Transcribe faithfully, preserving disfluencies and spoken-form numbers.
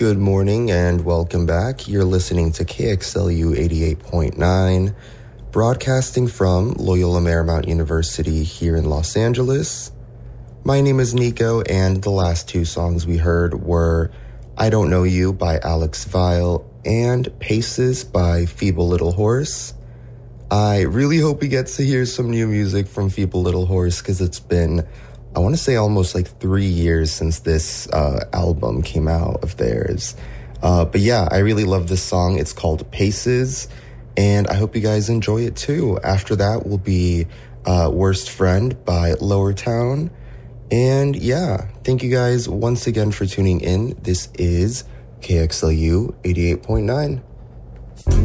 Good morning and welcome back. You're listening to K X L U eighty-eight point nine, broadcasting from Loyola Marymount University here in Los Angeles. My name is Nico, and the last two songs we heard were I Don't Know You by Alex Vile and Paces by Feeble Little Horse. I really hope we get to hear some new music from Feeble Little Horse because it's been, I want to say, almost like three years since this uh, album came out of theirs. Uh, but yeah, I really love this song. It's called Paces, and I hope you guys enjoy it too. After that will be uh, Worst Friend by Lower Town. And yeah, thank you guys once again for tuning in. This is K X L U eighty-eight point nine.